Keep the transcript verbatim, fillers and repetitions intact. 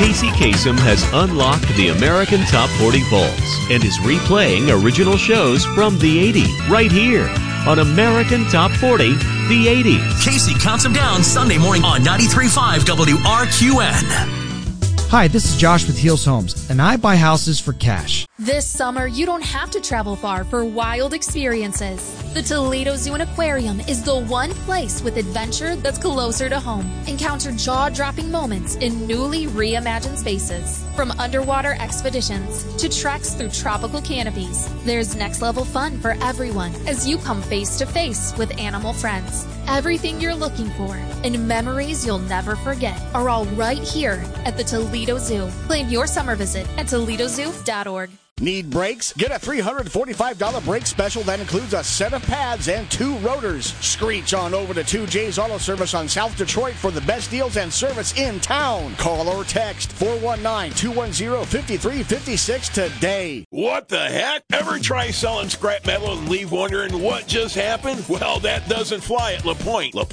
Casey Kasem has unlocked the American Top forty Vaults and is replaying original shows from the eighties right here on American Top forty, the eighties. Casey counts them down Sunday morning on ninety-three point five W R Q N. Hi, this is Josh with Heels Homes, and I buy houses for cash. This summer, you don't have to travel far for wild experiences. The Toledo Zoo and Aquarium is the one place with adventure that's closer to home. Encounter jaw-dropping moments in newly reimagined spaces. From underwater expeditions to treks through tropical canopies, there's next-level fun for everyone as you come face-to-face with animal friends. Everything you're looking for and memories you'll never forget are all right here at the Toledo Zoo. Plan your summer visit at Toledo Zoo dot org. Need brakes? Get a three hundred forty-five dollars brake special that includes a set of pads and two rotors. Screech on over to two J's Auto Service on South Detroit for the best deals and service in town. Call or text four one nine, two one zero, five three five six today. What the heck? Ever try selling scrap metal and leave wondering what just happened? Well, that doesn't fly at LaPointe. LaPointe